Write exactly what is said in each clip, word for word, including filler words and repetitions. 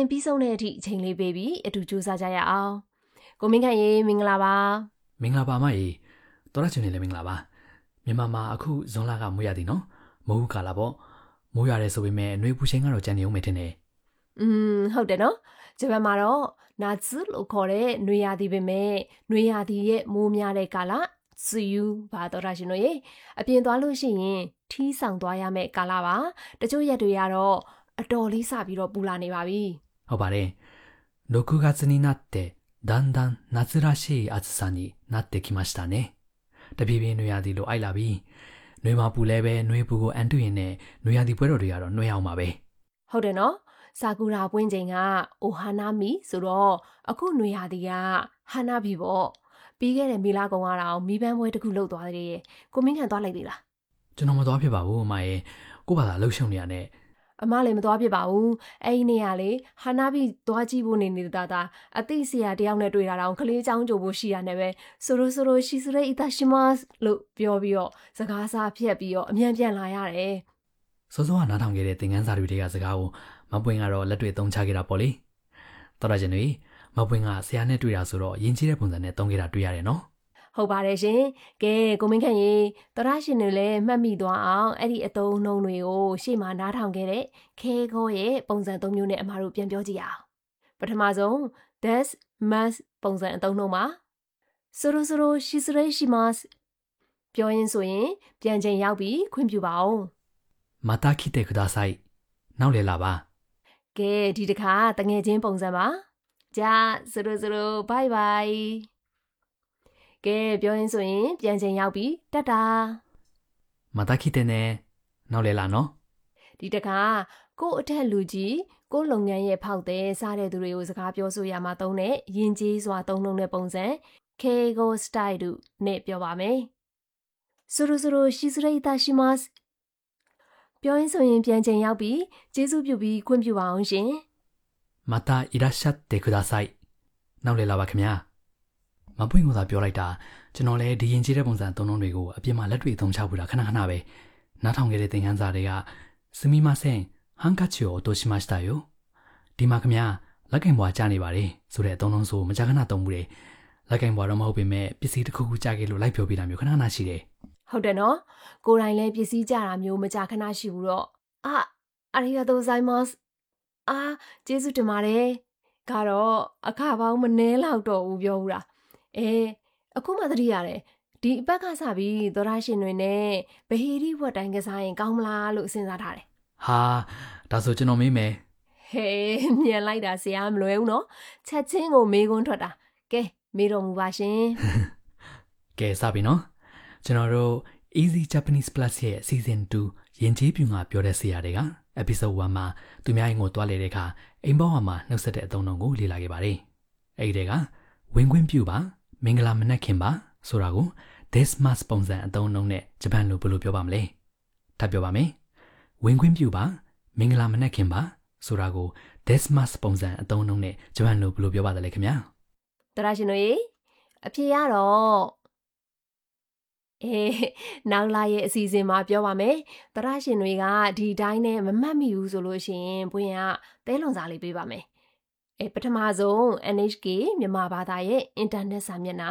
ရှင်ပြီးဆုံးတဲ့အထိအချိန်လေးပေးပြီးအတူကြိုးစားကြရအောင်ကိုမင်းခန့်ရေမင်္ဂလာပါမင်္ဂလာပါမရေတော်ရချင်နေလေမင်္ဂလာပါမြန်မာမှာအခုဇွန်လကမိုးရသည်နော်မိုးကာလာပေါ့မိုးရတယ်ဆိုပေမဲ့နှွေးပူချိန်ကတော့ကြံနေအောင်မယ်ထင်တယ်อืมဟုတ်တယ်နော်ဂျပန်မှာတော့နာဇုလို့ခေါ်တဲ့နှွေးရသည်ပဲမဲ့နှွေးရသည်ရဲ့မိုးများတဲ့ကာလဇူယူဘာတော်ရရှင်တို့ရေအပြင်သွားလို့ရှိရင်ထီးဆောင်သွားရမယ့်ကာလပါတချို့ရက်တွေကတော့အတော်လေးစပြီးတော့ပူလာနေပါပြီဟုတ်ပါတယ်ろくがつになってだんだん夏らしい暑さになってきましたねတပြေးပြေးနှွေးရသည်လို့အိုက်လာပြီနှွေးမှာပူလဲပဲနှွေးပူကိုအန်တူရင်နဲ့နှွေးရသည်ပွဲတော်တွေကတော့နှွေးအောင်ပါပဲဟုတ်တယ်နော်ဆာကူရာပွင့်ချိန်ကအိုဟာနာမီဆိုတော့အခုနှွေးရသည်ကဟာနာဘီပေါ့ပြီးခဲ့တဲ့မီလာကုံကတော့မီးပန်းပွဲတစ်ခုလုပ်သွားသေးတယ်ကိုမင်းခံသွားလိုက်သေးလားကျွန်တော်မသွားဖြစ်ပါဘူးအမရဲ့ကိုဘာသာလှုပ်ရှုံနေရတဲ့အမလည်းမသွားဖြစ်ပါဘူးအဲ့ဒီနေ့ကလေဟာနာဘီသွားကြည့်ဖို့နေနေတာတာအသိဆရာတယောက်နဲ့တွေ့တာတော့ကလေးချောင်းကြိုဖို့ရှိရတယ်ပဲဆိုလိုဆိုလိုရှိစရိအတရှိမတ်လို့ပြောပြီးတော့စကားစားဖြတ်ပြီးတော့အမြန်ပြန်လာရတယ်စောစောကနားထောင်ခဲ့တဲ့သင်ခန်းစာတွေတွေကစကားကိုမပွင့်ကတော့လက်တွေ့သုံးချခဲ့တာပေါ့လေတော်ရကျင်တွေမပွင့်ကဆရာနဲ့တွေ့တာဆိုတော့ယဉ်ကျေးတဲ့ပုံစံနဲ့သုံးခဲ့တာတွေ့ရတယ်နော်ဟုတ်ပါတယ်ရှင်ကဲကိုမင်းခန့်ရေတော်ရရှင်တွေလည်းမှတ်မိသွားအောင်အဲ့ဒီအသုံးအနှုန်းတွေကိုရှေ့မှာနားထောင်ခဲ့တဲ့ခဲခေါ်ရဲ့ပုံစံသုံးမျိုးနဲ့အမှားတို့ပြန်ပြောကြည့်အောင်ပထမဆုံး this must ပုံစံအသုံးနှုန်းပါဆိုရိုဆိုရိုရှိစရိရှိမတ်ပြောရင်းဆိုရင်ပြန်ချိန်ရောက်ပြီးခွင့်ပြုပါအောင်また来てくださいနောက်လေလာပါကဲဒီတစ်ခါတငယ်ချင်းပုံစံပါじゃあဆိုရိုဆိုရိုဘိုင်ဘိုင်ကဲပြောရင်းဆိုရင်ပြန်ချိန်ရောက်ပြီတတ်တာまた来てねနောက်လေလာနော်ဒီတခါကို့အထက်လူကြီးကို့လုပ်ငန်းရဲ့ဖောက်တဲ့စားတဲ့သူတွေကိုစကားပြောဆိုရမှာသုံးတဲ့ယဉ်ကျေးစွာသုံးလုံးတဲ့ပုံစံ Keigo style တို့နဲ့ပြောပါမယ်ဆိုရိုဆိုရိုရှိစရိအတရှိမတ်ပြောရင်းဆိုရင်ပြန်ချိန်ရောက်ပြီကျေးဇူးပြုပြီးခွင့်ပြုပါအောင်ရှင်またいらっしゃってくださいနောက်လေလာပါခင်ဗျာမပွင့်ကိုသာပြောလိုက်တာကျွန်တော်လည်းဒီရင်ကျေးတဲ့ပုံစံသုံးလုံးတွေကိုအပြင်မှာလက်တွေ့သုံးချဖို့တာခဏခဏပဲနားထောင်ခဲ့တဲ့သင်ခန်းစာတွေကစမီမဆန်ဟန်ကချီကိုတိုးရှိမしたよဒီမှာခင်ဗျာလက်ကင်ဘွားကြားနေပါတယ်ဆိုတဲ့အသုံးလုံးဆိုမကြာခဏသုံးမှုတယ်လက်ကင်ဘွားတော့မဟုတ်ပေမဲ့ပစ္စည်းတစ်ခုခုကြားခဲ့လို့လိုက်ပြောပြတာမျိုးခဏခဏရှိတယ်ဟုတ်တယ်နော်ကိုယ်တိုင်လည်းပစ္စည်းကြတာမျိုးမကြာခဏရှိဘူးတော့အာありがとうございますအာကျေးဇူးတင်ပါတယ်ကတော့အခါပေါင်းမနှဲလောက်တော့ဘူးပြောဦးတာအဲအခုမှသတိရတယ်ဒီအပတ်ကစပြီးသောရရှင်တွေနဲ့ဗဟီရီဝတ်တိုင်းကစားရင်ကောင်းမလားလို့စဉ်းစားထားတယ်ဟာဒါဆိုကျွန်တော်မေးမယ်ဟေးမြန်လိုက်တာဆရာမလွယ်ဘူးနော်ချက်ချင်းကိုမေးခွန်းထွက်တာကဲမေးတော်မူပါရှင်ကဲစပြီနော်ကျွန်တော်တို့ Easy Japanese Plus ရဲ့ Season two ယဉ်ကျေးပြူငါပြောတဲ့ဆရာတွေက Episode one မှာသူများအိမ်ကိုတွားလေတဲ့အခါအိမ်ပေါ်မှာနှုတ်ဆက်တဲ့အသုံးအနှုန်းကိုလေ့လာခဲ့ပါတယ်အဲ့ဒီတည်းကဝင်ခွင့်ပြုပါမင်္ဂလာမနက်ခင်ပါဆိုတာကို this must ပုံစံအသုံးအနှုန်းနဲ့ဂျပန်လိုဘယ်လိုပြောပါမလဲထပ်ပြောပါမယ်ဝင်ခွင့်ပြုပါမင်္ဂလာမနက်ခင်ပါဆိုတာကို this must ပုံစံအသုံးအနှုန်းနဲ့ဂျပန်လိုဘယ်လိုပြောပါသလဲခင်ဗျာတရားရှင်တို့ရေအဖြေရတော့အေးနောက်လာရဲ့အစီအစဉ်မှာပြောပါမယ်တရားရှင်တွေကဒီတိုင်းနဲ့မမှတ်မိဘူးဆိုလို့ရှိရင်ဘွင်ကသဲလွန်စာလေးပေးပါမယ်အဲပထမဆုံး N H K မြန်မာဘာသာရဲ့ internet စာမျက်နှာ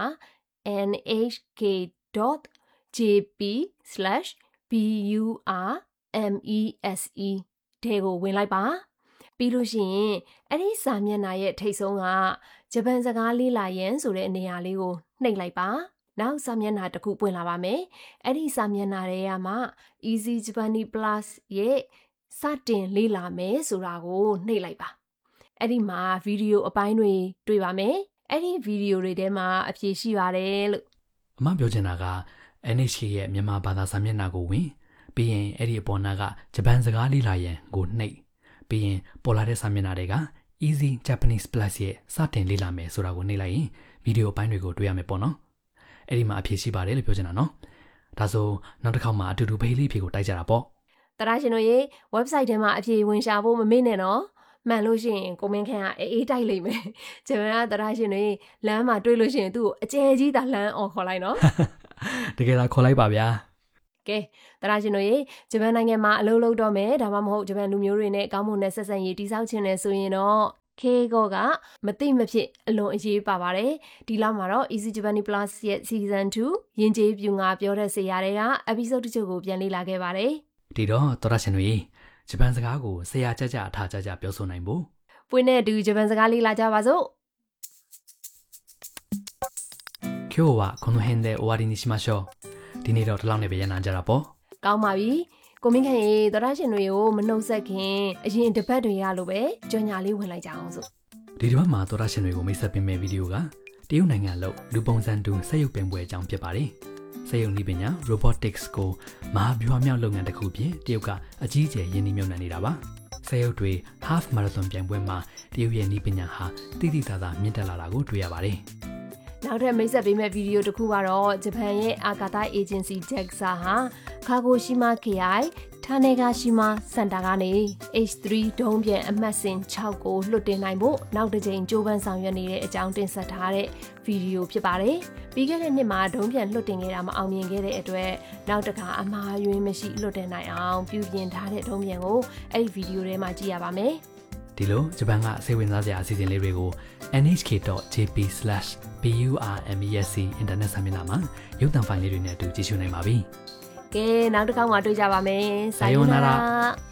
n h k dot j p slash b u r m e s e တဲ့ကိုဝင်လိုက်ပါပြီးလို့ရှိရင်အဲ့ဒီစာမျက်နှာရဲ့ထိပ်ဆုံးကဂျပန်စကားလေးလာရန်ဆိုတဲ့နေရာလေးကိုနှိပ်လိုက်ပါနောက်စာမျက်နှာတစ်ခုပွင့်လာပါမယ်အဲ့ဒီစာမျက်နှာတွေကမှ Easy Japanese Plus ရဲ့စတင်လေ့လာမယ်ဆိုတာကိုနှိပ်လိုက်ပါအဲ့ဒီမှာဗီဒီယိုအပိုင်းတွေတွေ့ပါမယ်အဲ့ဒီဗီဒီယိုတွေထဲမှာအဖြေရှိပါတယ်လို့အမပြောချင်တာက N H K ရဲ့မြန်မာဘာသာစာမျက်နှာကိုဝင်ပြီးရင်အဲ့ဒီအပေါ်နာကဂျပန်စကားလေ့လာရန်ကိုနှိပ်ပြီးရင်ပေါ်လာတဲ့စာမျက်နှာတွေက Easy Japanese Plus ရဲ့စတင်လေ့လာမယ်ဆိုတာကိုနှိပ်လိုက်ရင်ဗီဒီယိုအပိုင်းတွေကိုတွေ့ရမယ်ပေါ့နော်အဲ့ဒီမှာအဖြေရှိပါတယ်လို့ပြောချင်တာနော်ဒါဆိုနောက်တစ်ခေါက်မှာအတူတူဖေးလေးဖြေကိုတိုက်ကြတာပေါ့တရားရှင်တို့ရေ website ထဲမှာအဖြေဝင်ရှာဖို့မမေ့နဲ့နော်မှန်လို့ရှိရင်ကိုမင်းခန့်ကအေးအေးတိုက်လိမ့်မယ်ဂျပန်ကတရားရှင်တွေလမ်းမှာတွေ့လို့ရှိရင်သူ့ကိုအကျယ်ကြီးသာလမ်းအော်ခေါ်လိုက်နော်တကယ်လားခေါ်လိုက်ပါဗျာကဲတရားရှင်တို့ရေဂျပန်နိုင်ငံမှာအလုပ်လုပ်တော့မယ်ဒါမှမဟုတ်ဂျပန်လူမျိုးတွေနဲ့ကောင်းမွန်တဲ့ဆက်ဆံရေးတည်ဆောက်ခြင်းနဲ့ဆိုရင်တော့ခေကောကမသိမဖြစ်အလွန်အရေးပါပါတယ်ဒီလောက်မှာတော့ Easy Japanese Plus ရဲ့ Season two ယဉ်ကျေးပြူငါပြောတဲ့ဆရာတွေက episode တချို့ကိုပြန်လေ့လာခဲ့ပါတယ်ဒီတော့သောရရှင်တွေဂျပန်စကားကိုဆရာကြကြအထာကြကြပြောဆိုနိုင်ဖို့ပွင့်တဲ့အတူဂျပန်စကားလေ့လာကြပါစို့今日はこの辺で終わりにしましょうဒီနေ့တော့ဒီလောက်နဲ့ပဲရန်နာကြတာပေါ့ကောင်းပါပြီကိုမင်းခင်ရေသောရရှင်တွေကိုမနှုတ်ဆက်ခင်အရင်တစ်ပတ်တွေရလို့ပဲကြော်ညာလေးဝင်လိုက်ကြအောင်စို့ဒီတစ်ပတ်မှာသောရရှင်တွေကိုမိတ်ဆက်ပေးမယ့်ဗီဒီယိုကတရုတ်နိုင်ငံလို့လူပုံစံတူစက်ရုပ်ပင်ပွဲအကြောင်းဖြစ်ပါတယ်စက်ရုပ်နည်းပညာ robotics ကိုမဟာဗျူဟာမြောက်လုပ်ငန်းတစ်ခုဖြင့်တရုတ်ကအကြီးအကျယ်ရင်းနှီးမြှုပ်နှံနေတာပါစက်ရုပ်တွေ half marathon ပြိုင်ပွဲမှာတရုတ်ရဲ့နည်းပညာဟာတိတိကျကျမြင့်တက်လာတာကိုတွေ့ရပါတယ်နောက်ထပ်မိတ်ဆက်ပေးမယ့်ဗီဒီယိုတစ်ခုကတော့ဂျပန်ရဲ့အာကာသအေဂျင်စီ ဂျက်ဆာ ဟာခါဂိုရှိမာခရိုင်ထာနေဂါရှိမာစင်တာကနေ H three ဒုံးပြန်အမှတ်စဉ်၆ကိုလွှတ်တင်နိုင်ဖို့နောက်တစ်ကြိမ်ကြိုးပမ်းဆောင်ရွက်နေတဲ့အကြောင်းတင်ဆက်ထားတဲ့ဗီဒီယိုဖြစ်ပါတယ်။ပြီးခဲ့တဲ့နှစ်မှာဒုံးပြန်လွှတ်တင်ခဲ့တာမအောင်မြင်ခဲ့တဲ့အတွက်နောက်တစ်ခါအမှားယွင်းမရှိလွှတ်တင်နိုင်အောင်ပြုပြင်ထားတဲ့ဒုံးပြန်ကိုအဲ့ဒီဗီဒီယိုထဲမှာကြည့်ရပါမယ်။ဒီလိုဂျပန်ကစိတ်ဝင်စားစရာအစီအစဉ်လေးတွေကို en h k dot j p slash burmesc အင်တာနက်စာမျက်နှာမှာရုပ်သံဖိုင်လေးတွေနဲ့အတူကြည့်ရှုနိုင်ပါပြီ။ကဲနောက်တစ်ခေါက်မှတွေ့ကြပါမယ်။စာယောနာရာ